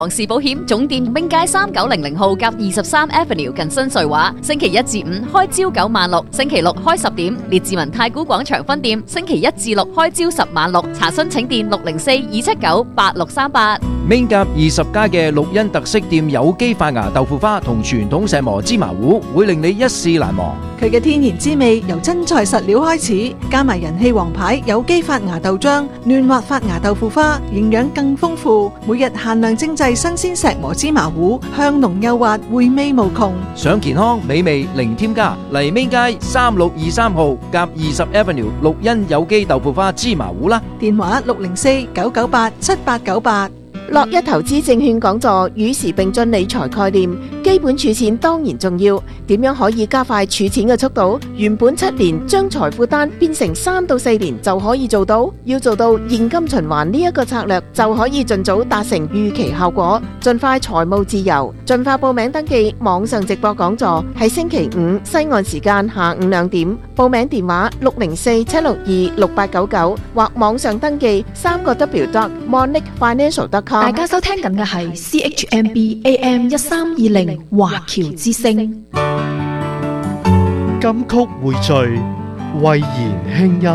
王氏保險總店兵街3900號甲23 Avenue 近新瑞華，星期一至五開朝9晚6，星期六開10點。列治文太古廣場分店星期一至六開朝10晚6，查詢請電604-279-8638。 Main 甲20街嘅綠茵特色店有機發芽豆腐花同傳統石磨芝麻糊，會令你一試難忘。 佢嘅天然滋味由真材實料開始，加埋人氣王牌有機發芽豆漿、嫩滑發芽豆腐花，營養更豐富。每日限量精製新鮮石磨芝麻糊，香濃幼滑，回味無窮。 想健康美味零添加，嚟 Main 街3623號甲20 Avenue 綠茵有機豆腐花芝麻糊啦。 電話604-998-7898。 樂一投資證券講座與時並進理財概念，基本儲錢當然重要，點樣可以加快儲錢嘅速度？原本7年將財富單變成3到4年就可以做到，要做到現金循環呢一個策略，就可以盡早達成預期效果，盡快財務自由。盡快報名登記網上直播講座，係星期5西岸時間下午2點，報名電話604-762-6899或網上登記3W.monicfinancial.com。 大家收聽緊嘅係 CHMB AM 1320華僑之聲。 金曲匯聚，慧言輕音。